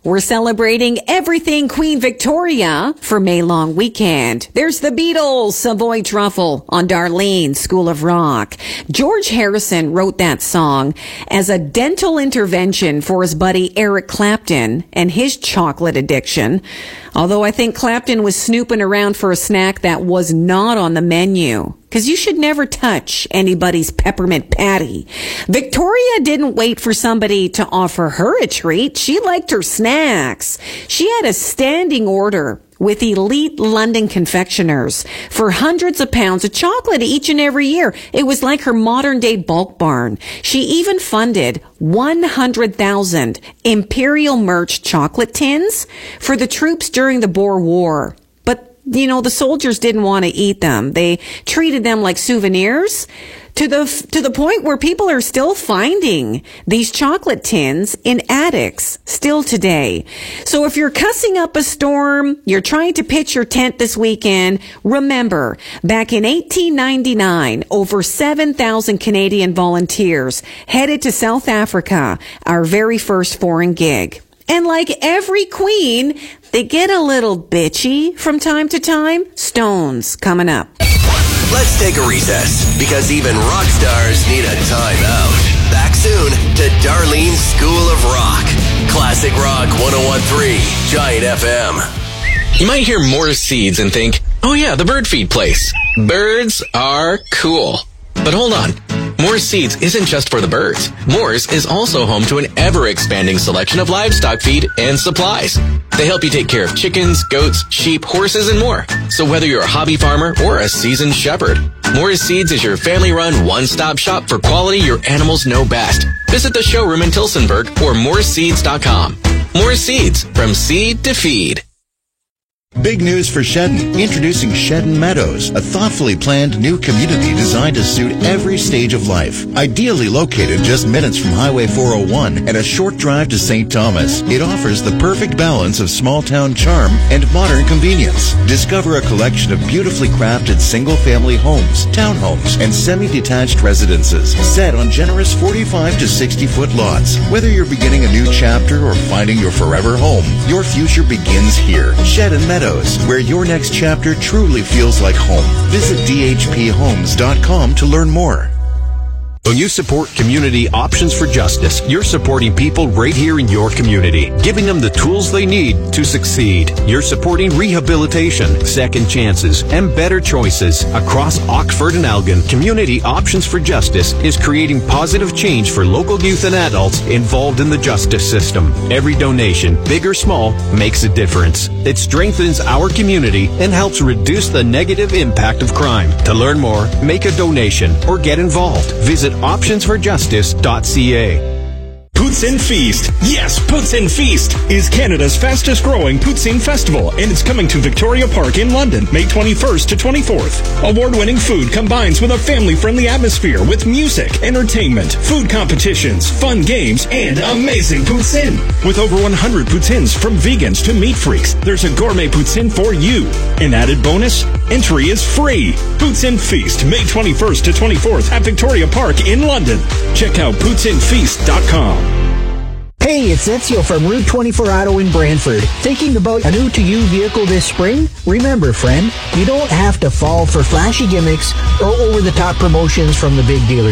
We're celebrating everything Queen Victoria for May long weekend. There's the Beatles, Savoy Truffle on Darlene, School of Rock. George Harrison wrote that song as a dental intervention for his buddy Eric Clapton and his chocolate addiction. Although I think Clapton was snooping around for a snack that was not on the menu. Because you should never touch anybody's peppermint patty. Victoria didn't wait for somebody to offer her a treat. She liked her snacks. She had a standing order with elite London confectioners for hundreds of pounds of chocolate each and every year. It was like her modern-day bulk barn. She even funded 100,000 Imperial Merch chocolate tins for the troops during the Boer War. You know, the soldiers didn't want to eat them. They treated them like souvenirs to the point where people are still finding these chocolate tins in attics still today. So if you're cussing up a storm, you're trying to pitch your tent this weekend, remember, back in 1899, over 7,000 Canadian volunteers headed to South Africa, our very first foreign gig. And like every queen, they get a little bitchy from time to time. Stones coming up. Let's take a recess, because even rock stars need a time out. Back soon to Darlene's School of Rock. Classic Rock 101.3, Giant FM. You might hear Moore's Seeds and think, oh yeah, the bird feed place. Birds are cool. But hold on. Moore's Seeds isn't just for the birds. Moore's is also home to an ever-expanding selection of livestock feed and supplies. They help you take care of chickens, goats, sheep, horses, and more. So whether you're a hobby farmer or a seasoned shepherd, Moore's Seeds is your family-run one-stop shop for quality your animals know best. Visit the showroom in Tilsonburg or mooreseeds.com. Moore's Seeds, from seed to feed. Big news for Shedden. Introducing Shedden Meadows, a thoughtfully planned new community designed to suit every stage of life. Ideally located just minutes from Highway 401 and a short drive to St. Thomas, it offers the perfect balance of small-town charm and modern convenience. Discover a collection of beautifully crafted single-family homes, townhomes, and semi-detached residences set on generous 45 to 60-foot lots. Whether you're beginning a new chapter or finding your forever home, your future begins here. Shedden Meadows, where your next chapter truly feels like home. Visit dhphomes.com to learn more. When you support Community Options for Justice, you're supporting people right here in your community, giving them the tools they need to succeed. You're supporting rehabilitation, second chances, and better choices. Across Oxford and Elgin, Community Options for Justice is creating positive change for local youth and adults involved in the justice system. Every donation, big or small, makes a difference. It strengthens our community and helps reduce the negative impact of crime. To learn more, make a donation, or get involved. Visit optionsforjustice.ca. Poutine Feast. Yes, Poutine Feast is Canada's fastest growing poutine festival, and it's coming to Victoria Park in London, May 21st to 24th. Award-winning food combines with a family-friendly atmosphere with music, entertainment, food competitions, fun games, and amazing poutine. With over 100 poutines from vegans to meat freaks, there's a gourmet poutine for you. An added bonus, entry is free. Poutine Feast, May 21st to 24th at Victoria Park in London. Check out poutinefeast.com. Hey, it's Ezio from Route 24 Auto in Brantford. Thinking about a new-to-you vehicle this spring? Remember, friend, you don't have to fall for flashy gimmicks or over-the-top promotions from the big dealers.